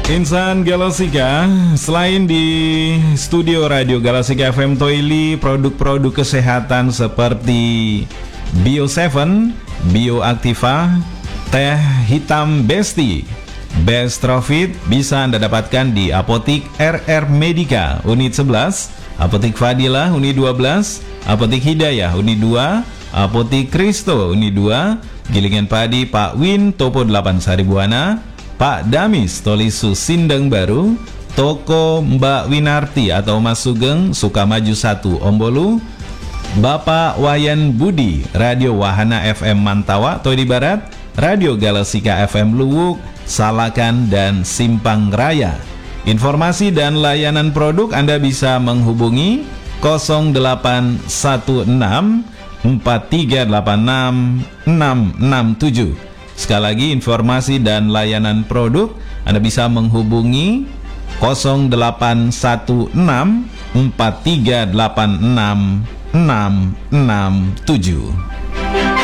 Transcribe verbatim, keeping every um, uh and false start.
Insan Galasika, selain di studio Radio Galasika F M Toili, produk-produk kesehatan seperti Bio tujuh, Bio Activa, Teh Hitam Besti, Bestrofit bisa Anda dapatkan di Apotik R R Medica Unit sebelas, Apotik Fadilah Unit dua belas, Apotik Hidayah Unit dua, Apotik Kristo Unit dua, Gilingan Padi Pak Win Topo delapan Saribuana, Pak Damis Tolisu Sindang Baru, Toko Mbak Winarti atau Mas Sugeng Sukamaju satu Ombolu, Bapak Wayan Budi Radio Wahana F M Mantawa Toidi Barat, Radio Galasika F M Luwuk, Salakan dan Simpang Raya. Informasi dan layanan produk Anda bisa menghubungi nol delapan satu enam empat tiga delapan enam enam enam tujuh. Sekali lagi, informasi dan layanan produk Anda bisa menghubungi nol delapan satu enam empat tiga delapan enam enam enam tujuh.